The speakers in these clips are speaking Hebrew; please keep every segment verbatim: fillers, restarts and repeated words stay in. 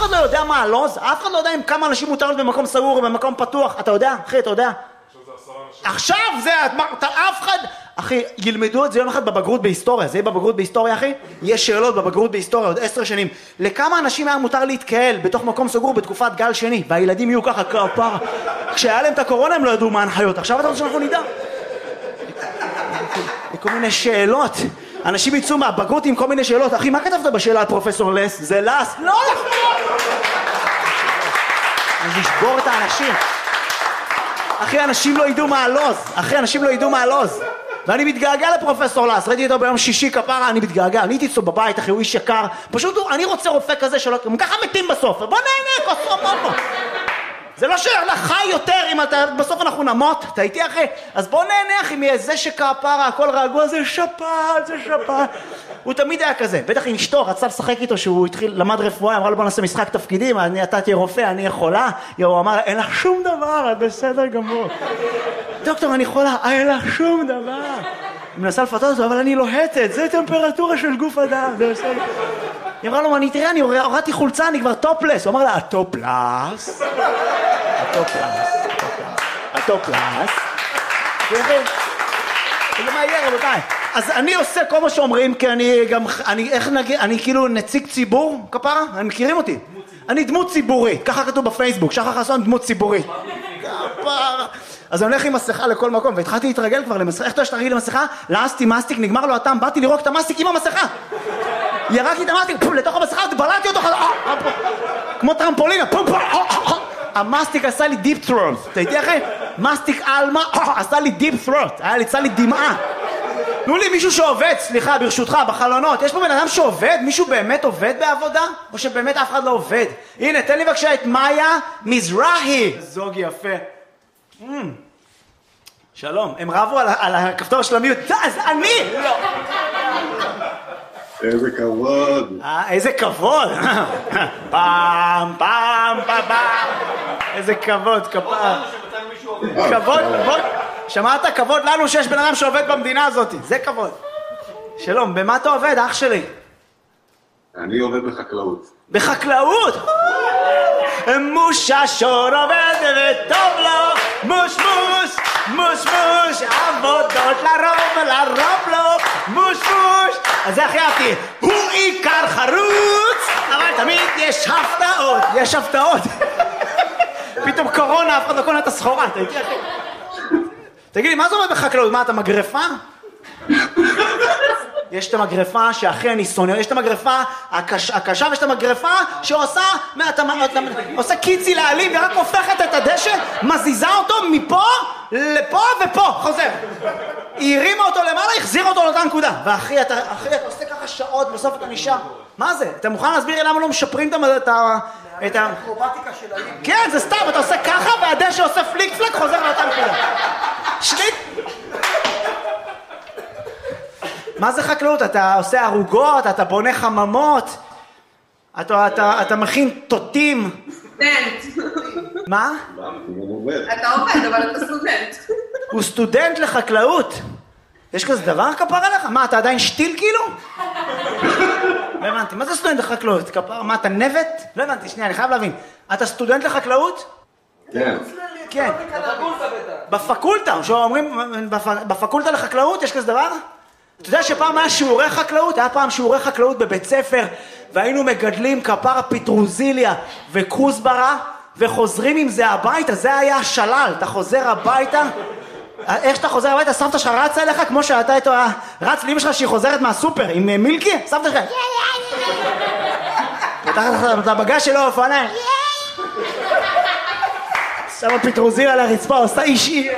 אחד לא יודע מה הלוז, אף אחד לא יודע אם כמה אנשים מותר להיות במקום סגור או במקום פתוח, אתה יודע? אחי, אתה יודע? עכשיו זה, אף אחד, אחי, ילמדו את זה יום אחד בבגרות בהיסטוריה, זה יהיה בבגרות בהיסטוריה, אחי? יש שאלות בבגרות בהיסטוריה עוד עשר שנים. לכמה אנשים היה מותר להתקהל בתוך מקום סגור בתקופת גל שני, והילדים יהיו ככה כפרה. כשהיה להם את הקורונה הם לא ידעו מה ההנחיות, עכשיו אתה רוצה שאנחנו נדע? כל מיני שאלות, אנשים יצאו מהבגרות עם כל מיני שאלות. אחי, מה כתבת בשאלה על פרופסור לס? זה לס? לא נכון! אז לשבור את האנשים. אחי, אנשים לא ידעו מה הלוז. אחי, אנשים לא ידעו מה הלוז. ואני מתגעגע לפרופסור לס. ראיתי אותו ביום שישי כפרה, אני מתגעגע. אני הייתי אצלו בבית, אחי, הוא איש יקר. פשוט אני רוצה רופא כזה שלא... הם ככה מתים בסוף. בוא נהנה, כוסו מומו. זה לא שלחי יותר, אם אתה, בסוף אנחנו נמות, אתה איתי אחי? אז בוא נהנה אחי, מאיזה שכפרה, הכל רגוע, זה שפעת, זה שפעת. הוא תמיד היה כזה, בטח עם אשתו, רצה לשחק איתו שהוא התחיל, למד רפואה, אמרה לו בוא נעשה משחק תפקידים, אני, אתה תהיה רופא, אני יכולה. הוא אמר, אין לך שום דבר, את בסדר גמור. דוקטור, אני יכולה, אין לך שום דבר. היא מנסה לפתות אותו, אבל אני לוהטת, זה טמפרטורה של גוף אדם, זה בסדר. היא אמרה לו, אני תראה, אני הורדתי חולצה, אני כבר טופלס. הוא אמר לה, הטופלס? הטופלס, הטופלס. זה מה יהיה, רבותיי. אז אני עושה כל מה שאומרים, כי אני גם, אני, איך נגיד, אני כאילו נציג ציבור, כפרה? הם מכירים אותי. אני דמות ציבורית, ככה כתוב בפייסבוק, שחר חסון דמות ציבורית. כפרה. אז אני הולך עם מסכה לכל מקום, והתחלתי להתרגל כבר למסכה. איך אתה יש תרגיל למסכה? לעסתי מסטיק, נגמר לו הטעם, באתי לרוק את המסטיק עם המסכה. ירקתי את המסטיק, פום, לתוך המסכה, בלעתי אותו, כמו טרמפולינה, פום, פום, המסטיק עשה לי דיפ ת'רוט. אתה איתי אחי? מסטיק אלמה, עשה לי דיפ ת'רוט, היה לי, צא לי דמעה. תנו לי מישהו שעובד, סליחה, ברשותך, בחלונות. יש פה בן אדם שעובד? מישהו באמת עובד בעבודה? או שבאמת אף אחד לא עובד? הנה, תן לי בבקשה את מאיה מזרחי. זוג יפה. שלום, הם רבו על הכפתור של המיוט. אז אני! לא. איזה כבוד. איזה כבוד. פעם, פעם, פעם, פעם. איזה כבוד, כפרה. כבוד, כבוד. שמעת? כבוד לנו שיש בן אדם שעובד במדינה הזאת. זה כבוד. שלום, במה אתה עובד, אח שלי? אני עובד בחקלאות. בחקלאות? מוש השור עובד וטוב לו, מוש מוש, מוש מוש, עבודות לרוב ולרוב לו, מוש מוש. אז זה הכי אהבתי, הוא עיקר חרוץ, אבל תמיד יש הפתעות, יש הפתעות. פתאום קורונה, אף אחד לא קונה את הסחורה, אתה איתי אחי. תגיד לי, מה זה עובד בחקלאות? מה, אתה מגרפה? יש את המגרפה שהכי אני שונא, יש את המגרפה הקש, הקשה ויש את המגרפה שעושה, מה, אתה, אתה, עושה קיצי לעלים ורק הופכת את הדשא, מזיזה אותו מפה לפה ופה, חוזר. היא הרימה אותו למעלה, החזירה אותו לאותה נקודה. ואחי, אתה, אחי, אתה עושה ככה שעות, בסוף אתה נשאר. מה זה? אתה מוכן להסביר לי למה לא משפרים את ה... את האקרובטיקה של העלים? כן, זה סתם, אתה עושה ככה והדשא עושה פליק פלק, חוזר לאותה נקודה. שליט. מה זה חקלאות? אתה עושה ערוגות, אתה בונה חממות, אתה, אתה, אתה מכין תותים. סטודנט. מה? אתה עובד, אבל אתה סטודנט. הוא סטודנט לחקלאות. יש כזה דבר כפר עליך? מה, אתה עדיין שתיל כאילו? לא הבנתי, מה זה סטודנט לחקלאות? כפר, מה, אתה נבט? לא הבנתי, שנייה, אני חייב להבין. אתה סטודנט לחקלאות? כן. כן. בפקולטה, שאומרים, בפקולטה לחקלאות יש כזה דבר? אתה יודע שפעם היה שיעורי חקלאות? היה פעם שיעורי חקלאות בבית ספר, והיינו מגדלים כפרה פיטרוזיליה וקוסברה, וחוזרים עם זה הביתה, זה היה השלל, אתה חוזר הביתה, איך שאתה חוזר הביתה, סבתא שלך רצה אליך, כמו שאתה איתו, רץ לאמא שלך שהיא חוזרת מהסופר, עם מילקי, סבתא שלך, פותחת את הבגז שלו, אופניים, שמה פיטרוזיליה על הרצפה, עושה אישי,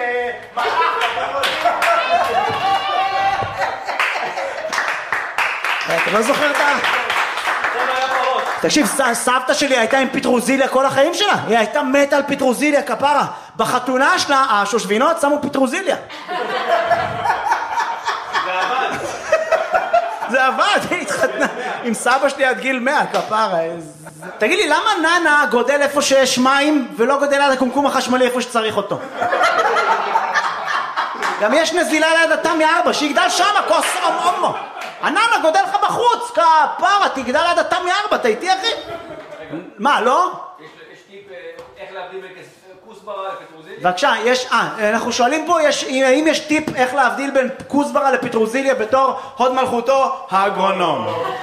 אתה לא זוכר את ה... תקשיב, סבתא שלי הייתה עם פיטרוזיליה כל החיים שלה. היא הייתה מתה על פיטרוזיליה, כפרה. בחתונה שלה, השושבינות שמו פיטרוזיליה. זה עבד. זה עבד, היא התחתנה עם סבא שלי עד גיל מאה, כפרה. תגיד לי, למה ננה גודל איפה שיש מים ולא גודל על הקומקום החשמלי איפה שצריך אותו? גם יש נזילה ליד התמי ארבע, שיגדל שמה, כוס אומו. הננה גודל לך בחוץ, כפרה, תגדל ליד התמי ארבע, אתה איתי אחי? מה, לא? יש טיפ איך להבדיל בין כוסברה לפטרוזיליה? בבקשה, יש, אה, אנחנו שואלים פה, יש, האם יש טיפ איך להבדיל בין כוסברה לפטרוזיליה בתור הוד מלכותו האגרונום?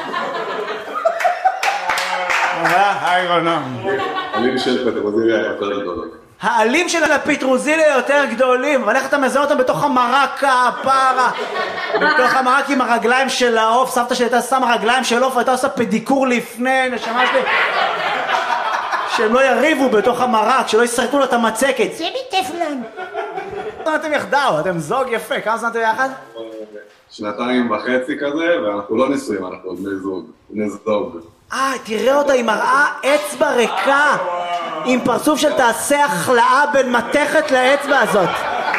האגרונום. העלים של פטרוזיליה יותר גדולים. העלים של הפטרוזיליה יותר גדולים, אבל איך אתה מזהה אותם בתוך המרק הפרה? בתוך המרק עם הרגליים של העוף, סבתא שלי הייתה שמה רגליים של עוף, הייתה עושה פדיקור לפני, נשמה שלי. שהם לא יריבו בתוך המרק, שלא יסרקו לו את המצקת. זה בטפלון. אתם יחדיו, אתם זוג יפה, כמה זמן אתם יחד? שנתיים וחצי כזה, ואנחנו לא נישואים, אנחנו בני זוג, בני זוג. אה, תראה אותה, היא מראה אצבע ריקה, עם פרצוף של תעשה החלאה בין מתכת לאצבע הזאת.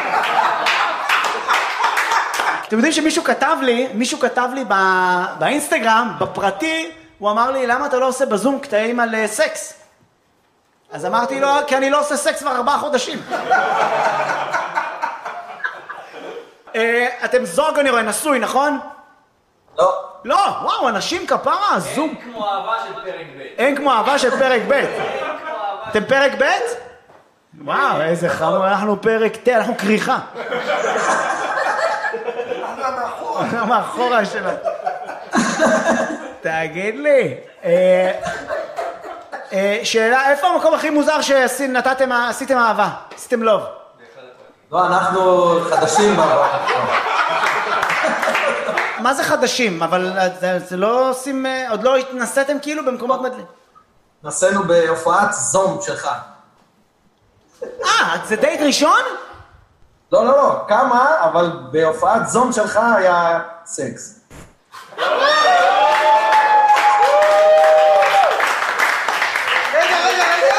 אתם יודעים שמישהו כתב לי, מישהו כתב לי באינסטגרם, בפרטי, הוא אמר לי, למה אתה לא עושה בזום קטעים על סקס? אז אמרתי לו, כי אני לא עושה סקס כבר ארבעה חודשים. אתם זוג אני רואה, נשוי, נכון? לא. לא, וואו, אנשים כפרה, זוג. אין כמו אהבה של פרק ב'. אין כמו אהבה של פרק ב'. אתם פרק ב'? וואו, איזה חמור, אנחנו פרק ת', אנחנו קריחה. אנחנו מאחורה שלה. תגיד לי, שאלה, איפה המקום הכי מוזר שעשיתם אהבה? עשיתם לוב? לא, אנחנו חדשים בעבר. מה זה חדשים? אבל זה לא עושים, עוד לא התנסיתם כאילו במקומות מדלים? נסענו בהופעת זום שלך. אה, זה דייט ראשון? לא, לא, לא, כמה, אבל בהופעת זום שלך היה סקס. רגע, רגע, רגע.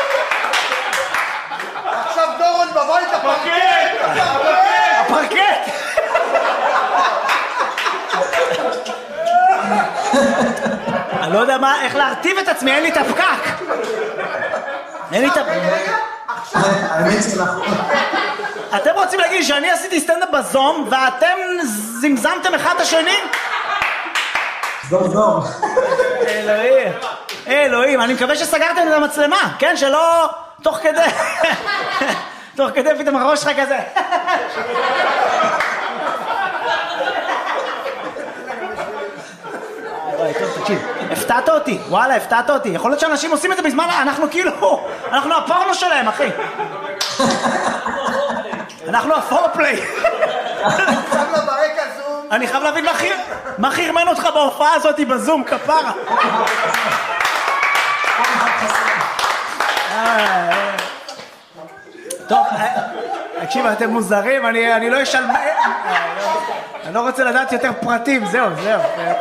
עכשיו דורון בבית הפרקט. הפרקט! אני לא יודע מה, איך להרטיב את עצמי, אין לי את הפקק. אין לי את הפקק. האמת שאנחנו... אתם רוצים להגיד שאני עשיתי סטנדאפ בזום, ואתם זמזמתם אחד את השני? זום זום. אלוהים. אלוהים, אני מקווה שסגרתם את המצלמה, כן? שלא תוך כדי... תוך כדי פתאום הראש שלך כזה. טוב, תקשיב, הפתעת אותי, וואלה, הפתעת אותי. יכול להיות שאנשים עושים את זה בזמן, אנחנו כאילו, אנחנו הפורנו שלהם, אחי. אנחנו הפורפליי. אני חייב להבין מה חרמן אותך בהופעה הזאת בזום, כפרה. טוב, תקשיב, אתם מוזרים, אני לא אשאל... אני לא רוצה לדעת יותר פרטים, זהו, זהו.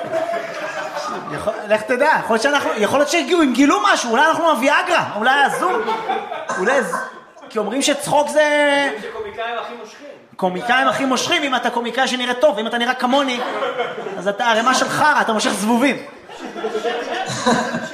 לך תדע, יכול להיות שהגיעו, אם גילו משהו, אולי אנחנו הוויאגרה, אולי הזום, אולי... כי אומרים שצחוק זה... שקומיקאים הכי מושכים. קומיקאים הכי מושכים, אם אתה קומיקאי שנראה טוב, אם אתה נראה כמוני, אז אתה הרמה של חרא, אתה מושך זבובים.